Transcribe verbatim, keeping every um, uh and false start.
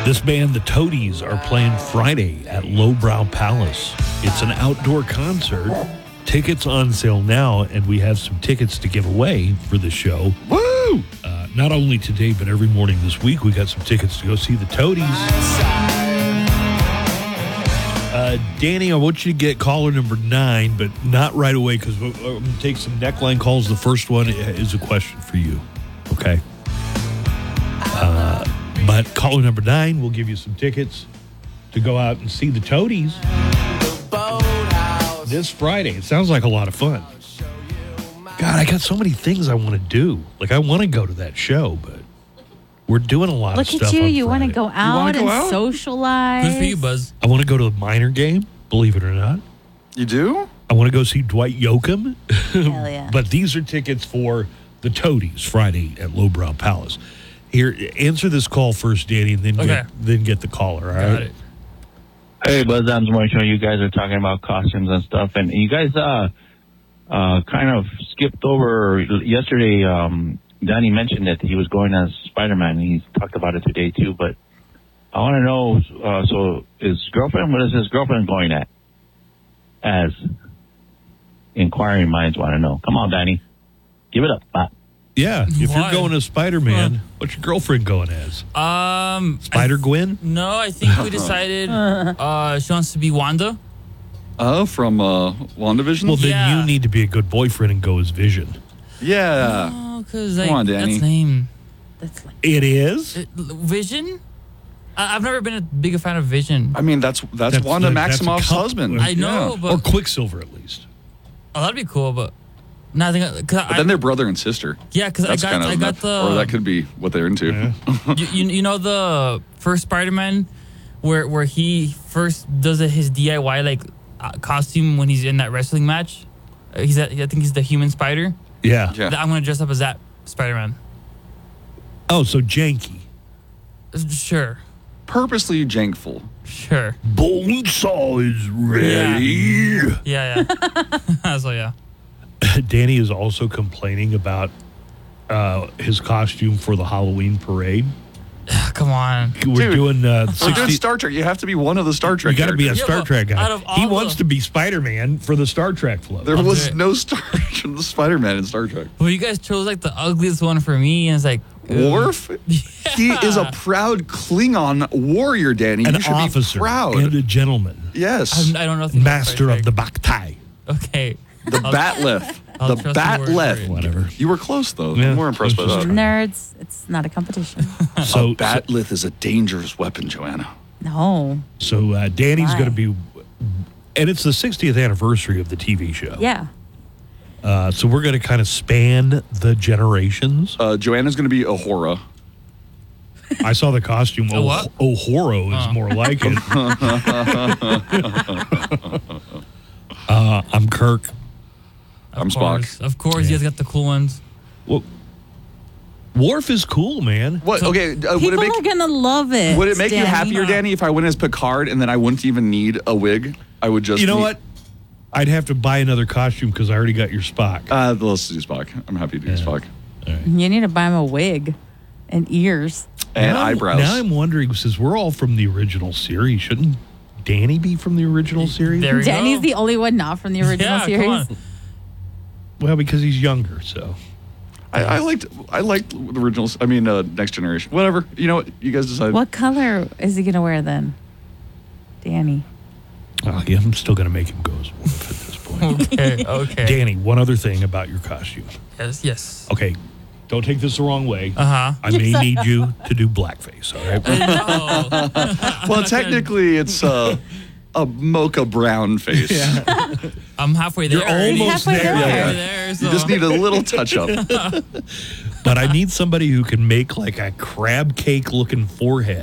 This band, the Toadies, are playing Friday at Lowbrow Palace. It's an outdoor concert. Tickets on sale now, and we have some tickets to give away for the show. Woo! Uh, not only today, but every morning this week, we got some tickets to go see the Toadies. Uh, Danny, I want you to get caller number nine, but not right away because I'm going to take some neckline calls. The first one is a question for you, okay? Uh, but caller number nine will give you some tickets to go out and see the Toadies this Friday. It sounds like a lot of fun. God, I got so many things I want to do. Like, I want to go to that show, but we're doing a lot Look of stuff. at you. on You want to Friday. go out go and out? socialize. Good for you, Buzz. I want to go to the minor game, believe it or not. You do? I want to go see Dwight Yoakam. Hell yeah. But these are tickets for the Toadies Friday at Lowbrow Palace. Here, answer this call first, Danny, and then Okay. get then get the caller. All Got right. it. Hey, Buzz Adams Morning Show. You guys are talking about costumes and stuff, and you guys uh, uh, kind of skipped over yesterday. Um, Danny mentioned that he was going as Spider-Man, and he talked about it today too. But I want to know. Uh, so, his girlfriend? What is his girlfriend going at? As inquiring minds want to know. Come on, Danny, give it up. Bye. Yeah. If Why? you're going as Spider-Man, Huh. what's your girlfriend going as? Um, Spider I, Gwen? no, I think we decided uh, she wants to be Wanda. Oh, from uh, WandaVision? Well, then Yeah. you need to be a good boyfriend and go as Vision. yeah. Oh, because Come like, on, Danny. that's lame. That's like, It is? Uh, Vision? I, I've never been a big fan of Vision. I mean, that's that's, That's Wanda the- that's a Maximoff's couple- husband. I know, Yeah. but Or Quicksilver, at least. oh, that'd be cool. But no, I think because But then they're brother and sister. yeah, because I That's got kind of I got enough. the Or that could be what they're into. Yeah. you, you you know the first Spider-Man where where he first does a, his D I Y like uh, costume when he's in that wrestling match. Uh, he's that I think he's the human spider. Yeah. Yeah. I'm gonna dress up as that Spider-Man. Oh, so janky. Uh, Sure, Purposely jankful. sure. Bonesaw is ready. Yeah, yeah. So yeah. Danny is also complaining about uh, his costume for the Halloween parade. Come on. We're Dude, doing uh, We're doing sixty. Star Trek. You have to be one of the Star Trek You got to be a characters. Yeah, Star but Trek guy. out of all He the- wants to be Spider-Man for the Star Trek float. There was Okay. no Star Spider-Man in Star Trek. Well, you guys chose like the ugliest one for me, and it's like ugh. Worf? He is a proud Klingon warrior, Danny. An you should officer be proud. and a gentleman, yes. I'm, I don't know. If you know master Star of the Trek. Baktai. Okay. The Batleth. I'll The trust your word for Batleth. it. Whatever. You were close, though. Yeah, I'm more impressed by this is that. true. nerds. It's not a competition. So, a Batleth is a dangerous weapon, Joanna. No. so uh, Danny's Why? going to be, and it's the sixtieth anniversary of the T V show. Yeah. Uh, so we're going to kind of span the generations. Uh, Joanna's going to be Ahura. I saw the costume. A what? Oh, Ohoro is Oh. more like it. uh, I'm Kirk. Of I'm Spock. course. Of course, you guys got the cool ones. Well, Worf is cool, man. What? Okay. Uh, would it People make are gonna love it. would it make you Danny. happier, Danny, if I went as Picard and then I wouldn't even need a wig? I would just. You know need- what? I'd have to buy another costume because I already got your Spock. Uh, let's do Spock. I'm happy to do Yeah. Spock. You need to buy him a wig and ears. And now, eyebrows. Now I'm wondering, since we're all from the original series, shouldn't Danny be from the original series? There we Danny's go. the only one not from the original yeah, series. Come on. Well, because he's younger, so. I, I liked I liked the originals. I mean, uh, Next Generation. Whatever. You know what? You guys decide. What color is he gonna wear then? Danny. Oh, yeah, I'm still going to make him go as Worf at this point. Okay. Okay. Danny, one other thing about your costume. Yes. Yes. Okay, don't take this the wrong way. Uh huh. I may need you to do blackface, all right? No. Well, technically, it's uh, a mocha brown face. I'm halfway there. You're already. almost halfway there. there. Yeah, Halfway yeah. there, You so. just need a little touch up. But I need somebody who can make like a crab cake looking forehead.